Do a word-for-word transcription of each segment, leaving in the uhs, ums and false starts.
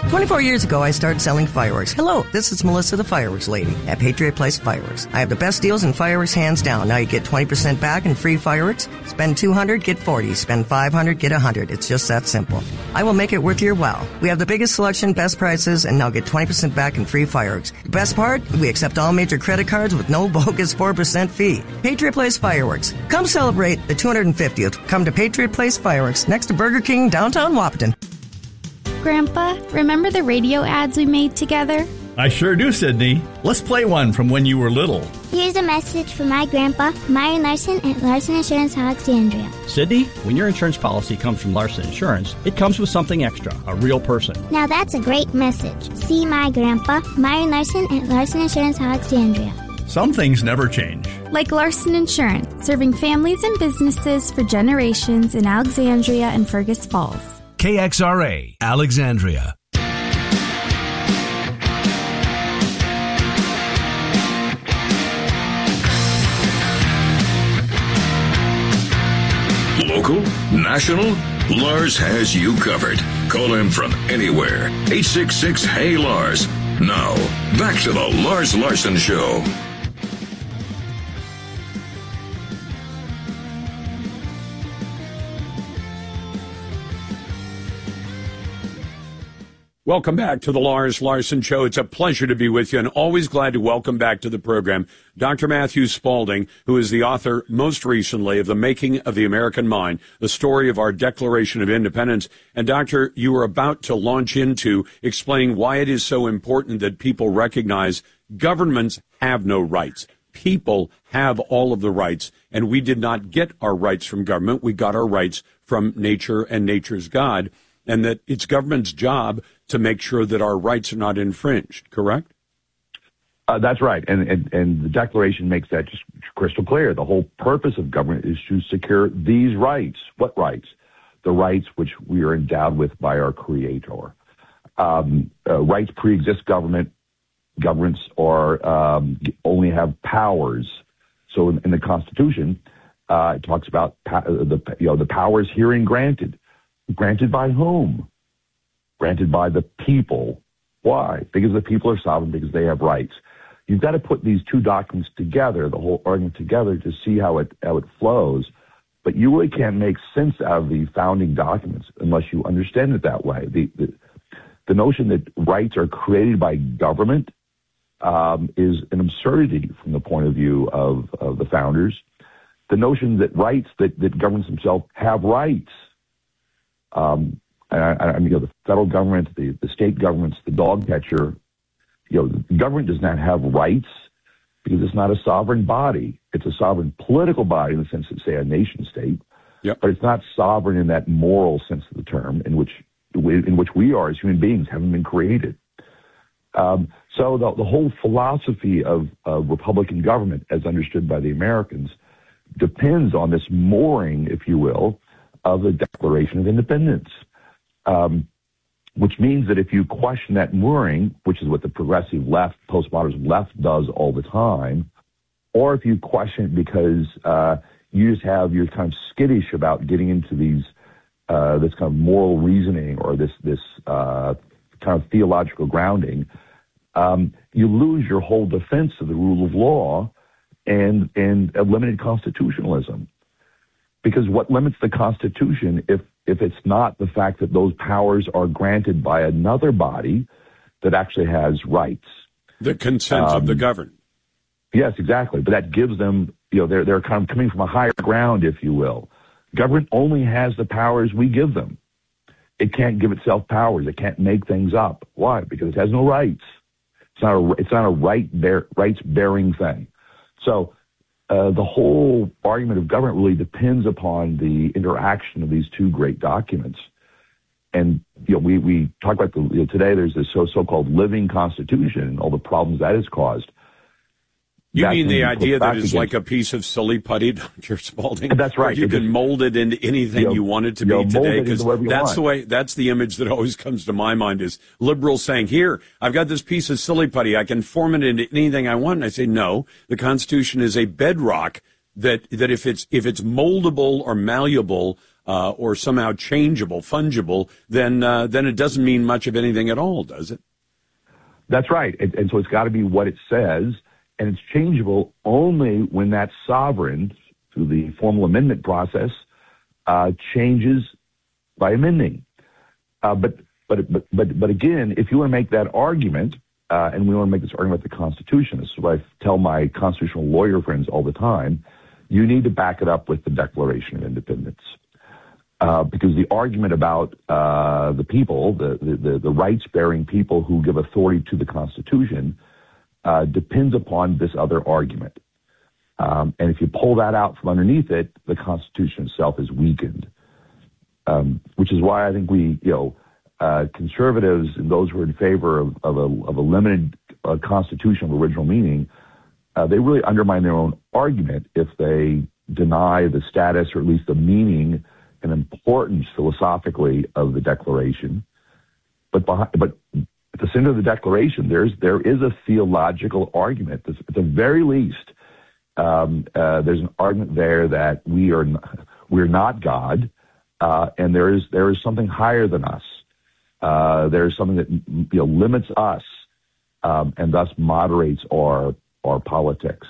twenty-four years ago, I started selling fireworks. Hello, this is Melissa, the fireworks lady at Patriot Place Fireworks. I have the best deals in fireworks, hands down. Now you get twenty percent back and free fireworks. Spend two hundred dollars, get forty dollars. Spend five hundred dollars, get one hundred dollars. It's just that simple. I will make it worth your while. We have the biggest selection, best prices, and now get twenty percent back and free fireworks. The best part? We accept all major credit cards with no bogus four percent fee. Patriot Place Fireworks. Come celebrate the two hundred fiftieth. Come to Patriot Place Fireworks, next to Burger King, downtown Wahpeton. Grandpa, remember the radio ads we made together? I sure do, Sydney. Let's play one from when you were little. Here's a message from my grandpa, Myron Larson at Larson Insurance Alexandria. Sydney, when your insurance policy comes from Larson Insurance, it comes with something extra, a real person. Now that's a great message. See my grandpa, Myron Larson at Larson Insurance Alexandria. Some things never change. Like Larson Insurance, serving families and businesses for generations in Alexandria and Fergus Falls. K X R A, Alexandria. Local, national, Lars has you covered. Call him from anywhere. eight six six, hey Lars. Now, back to the Lars Larson Show. Welcome back to the Lars Larson Show. It's a pleasure to be with you, and always glad to welcome back to the program Doctor Matthew Spalding, who is the author most recently of The Making of the American Mind, the story of our Declaration of Independence. And Doctor, you were about to launch into explaining why it is so important that people recognize governments have no rights. People have all of the rights, and we did not get our rights from government. We got our rights from nature and nature's God, and that it's government's job to make sure that our rights are not infringed, correct? Uh, that's right, and, and and the Declaration makes that just crystal clear. The whole purpose of government is to secure these rights. What rights? The rights which we are endowed with by our Creator. Um, uh, rights pre-exist government. Governments are um, only have powers. So in, in the Constitution, uh, it talks about pa- the you know the powers herein granted. Granted by whom? Granted by the people. Why? Because the people are sovereign, because they have rights. You've got to put these two documents together, the whole argument together, to see how it how it flows. But you really can't make sense out of the founding documents unless you understand it that way. The the, the notion that rights are created by government um, is an absurdity from the point of view of, of the founders. The notion that rights, that, that governments themselves have rights. Um, I, I mean, you know, the federal government, the, the state governments, the dog catcher, you know, the government does not have rights because it's not a sovereign body. It's a sovereign political body in the sense of, say, a nation state. Yep. But it's not sovereign in that moral sense of the term in which in which we are as human beings, having been created. Um, so the, the whole philosophy of, of Republican government, as understood by the Americans, depends on this mooring, if you will, of the Declaration of Independence. Um, which means that if you question that mooring, which is what the progressive left, postmodern left does all the time, or if you question it because uh, you just have, you're kind of skittish about getting into these, uh, this kind of moral reasoning or this, this uh, kind of theological grounding, um, you lose your whole defense of the rule of law and, and limited constitutionalism. Because what limits the Constitution, if if it's not the fact that those powers are granted by another body that actually has rights? The consent um, of the governed. Yes, exactly. But that gives them, you know, they're they're kind of coming from a higher ground, if you will. Government only has the powers we give them. It can't give itself powers. It can't make things up. Why? Because it has no rights. It's not a it's not a right bear, rights bearing thing. So. Uh, the whole argument of government really depends upon the interaction of these two great documents. And, you know, we, we talk about the, you know, today there's this so, so-called living constitution and all the problems that has caused. You that mean the idea that it's against, like a piece of silly putty, Doctor Spalding? That's right. You it can just, mold it into anything you, know, you want it to be you know, today, because that's want. the way, that's the image that always comes to my mind is liberals saying, here, I've got this piece of silly putty. I can form it into anything I want. And I say, no, the Constitution is a bedrock that, that if it's, if it's moldable or malleable, uh, or somehow changeable, fungible, then uh, then it doesn't mean much of anything at all, does it? That's right. And, and so it's got to be what it says, and it's changeable only when that sovereign, through the formal amendment process, uh, changes by amending. Uh, but, but, but, but, but again, if you want to make that argument, uh, and we want to make this argument with the Constitution, this is what I tell my constitutional lawyer friends all the time, you need to back it up with the Declaration of Independence. Uh, because the argument about uh, the people, the, the, the rights-bearing people who give authority to the Constitution, uh, depends upon this other argument. Um, and if you pull that out from underneath it, the Constitution itself is weakened. Um, which is why I think we, you know, uh, conservatives and those who are in favor of, of, a, of a limited uh, Constitution of original meaning, uh, they really undermine their own argument if they deny the status or at least the meaning and importance philosophically of the Declaration. But behind, but at the center of the Declaration, there's there is a theological argument. At the very least, um, uh, there's an argument there that we are not, we're not God, uh, and there is there is something higher than us. Uh, there is something that you know limits us um, and thus moderates our our politics.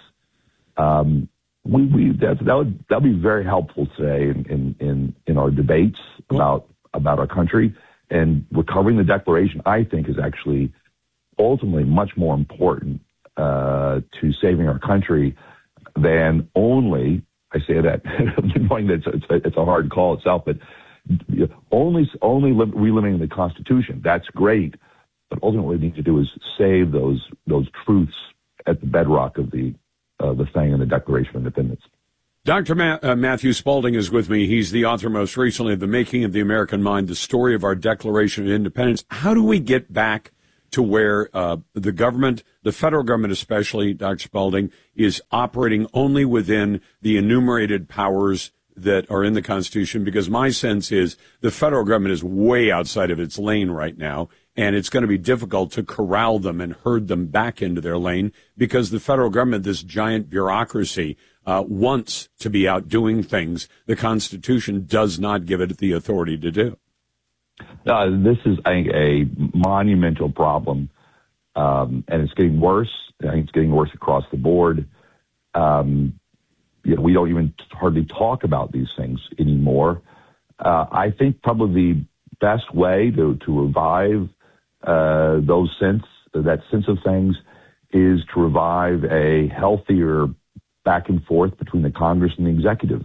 Um, We, we that, that would that would be very helpful today in in, in, in our debates about about our country, and recovering the Declaration. I think is actually ultimately much more important uh, to saving our country than only. I say that knowing that it's, it's, a, it's a hard call itself, but only only relimiting the Constitution. That's great, but ultimately what we need to do is save those those truths at the bedrock of the. Uh, the thing in the Declaration of Independence. Doctor Ma- uh, Matthew Spalding is with me. He's the author most recently of The Making of the American Mind, the story of our Declaration of Independence. How do we get back to where uh, the government, the federal government especially, Doctor Spalding, is operating only within the enumerated powers that are in the Constitution? Because my sense is the federal government is way outside of its lane right now, and it's going to be difficult to corral them and herd them back into their lane because the federal government, this giant bureaucracy, uh, wants to be out doing things the Constitution does not give it the authority to do. Uh, this is, I think, a monumental problem, um, and it's getting worse. I think it's getting worse across the board. Um, you know, we don't even hardly talk about these things anymore. Uh, I think probably the best way to, to revive Uh, those sense, that sense of things is to revive a healthier back and forth between the Congress and the executive,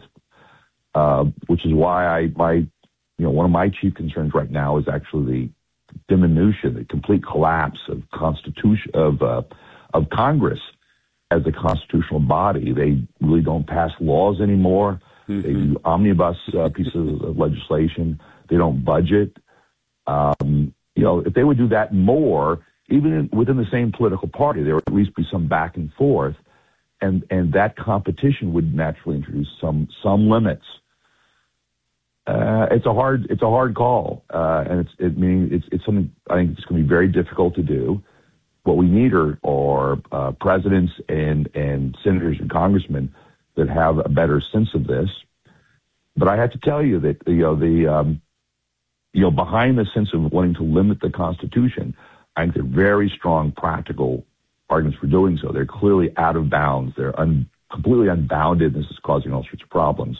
uh, which is why I, my, you know, one of my chief concerns right now is actually the diminution, the complete collapse of constitution of uh, of Congress as a constitutional body. They really don't pass laws anymore. Mm-hmm. They do omnibus uh, pieces of legislation. They don't budget. Um, You know, if they would do that more, even in, within the same political party, there would at least be some back and forth, and and that competition would naturally introduce some some limits. Uh, it's a hard it's a hard call, uh, and it's it mean it's it's something I think it's going to be very difficult to do. What we need are are uh, presidents and and senators and congressmen that have a better sense of this. But I have to tell you that you know the um, You know, behind the sense of wanting to limit the Constitution, I think they're very strong practical arguments for doing so. They're clearly out of bounds. They're un, completely unbounded. This is causing all sorts of problems.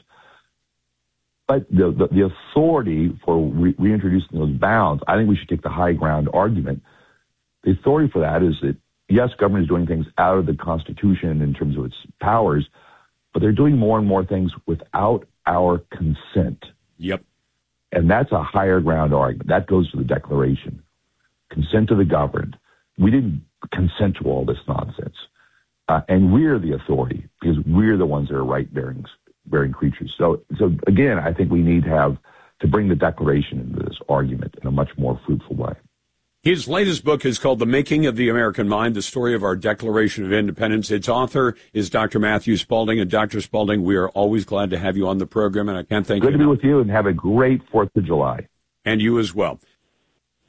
But the, the, the authority for re- reintroducing those bounds, I think we should take the high ground argument. The authority for that is that, yes, government is doing things out of the Constitution in terms of its powers, but they're doing more and more things without our consent. Yep. And that's a higher ground argument. That goes to the Declaration. Consent to the governed. We didn't consent to all this nonsense. Uh, and we're the authority because we're the ones that are right-bearing bearing creatures. So, so again, I think we need to have to bring the Declaration into this argument in a much more fruitful way. His latest book is called The Making of the American Mind, the story of our Declaration of Independence. Its author is Doctor Matthew Spalding. And Doctor Spalding, we are always glad to have you on the program, and I can't thank Good you to be enough. with you, and have a great fourth of July. And you as well.